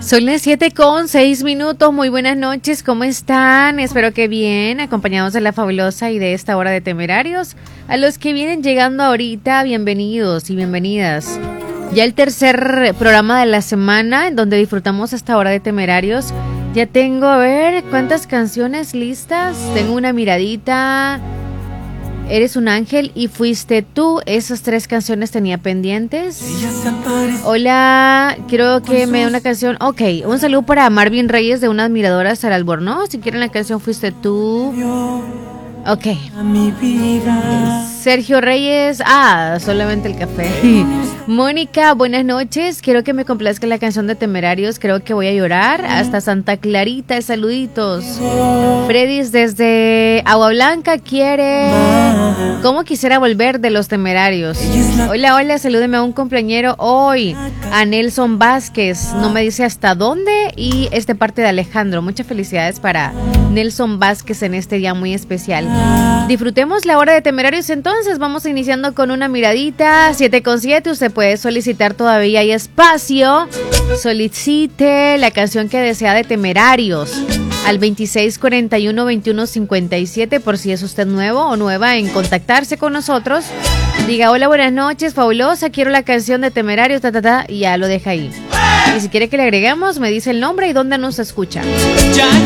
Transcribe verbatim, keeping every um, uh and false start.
Son las siete con seis minutos, muy buenas noches, ¿cómo están? Espero que bien, acompañados de la fabulosa y de esta hora de Temerarios. A los que vienen llegando ahorita, bienvenidos y bienvenidas. Ya el tercer programa de la semana en donde disfrutamos esta hora de Temerarios. Ya tengo, a ver, ¿cuántas canciones listas? Tengo una miradita... Eres un ángel y fuiste tú. Esas tres canciones tenía pendientes. Hola, quiero que me dé una canción. Ok, un saludo para Marvin Reyes de Unas Miradoras al Albornoz. Si quieren la canción Fuiste tú. Ok. Sergio Reyes. Ah, solamente el café. Mónica, buenas noches. Quiero que me complazca la canción de Temerarios. Creo que voy a llorar. Hasta Santa Clarita, saluditos. Freddy's desde Agua Blanca quiere ¿Cómo quisiera volver de los Temerarios? Hola, hola, salúdeme a un compañero hoy, a Nelson Vázquez. No me dice hasta dónde y este parte de Alejandro. Muchas felicidades para Nelson Vázquez en este día muy especial. Disfrutemos la hora de Temerarios entonces. Vamos iniciando con una miradita. siete con siete, usted puede solicitar, todavía hay espacio. Solicite la canción que desea de Temerarios al veintiséis cuarenta y uno veintiuno cincuenta y siete, por si es usted nuevo o nueva en contactarse con nosotros. Diga, hola, buenas noches, fabulosa, quiero la canción de Temerarios, ta, ta, ta, y ya lo deja ahí. Y si quiere que le agreguemos, me dice el nombre y dónde nos escucha. Ya